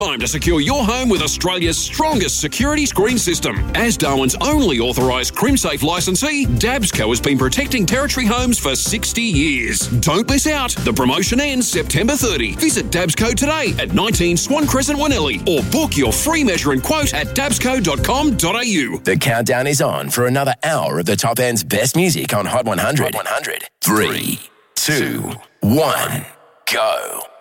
Time to secure your home with Australia's strongest security screen system. As Darwin's only authorised CrimSafe licensee, Dabsco has been protecting Territory homes for 60 years. Don't miss out. The promotion ends September 30. Visit Dabsco today at 19 Swan Crescent, Wanelli, or book your free measure and quote at dabsco.com.au. The countdown is on for another hour of the top end's best music on Hot 100. 3, 2, 1, go.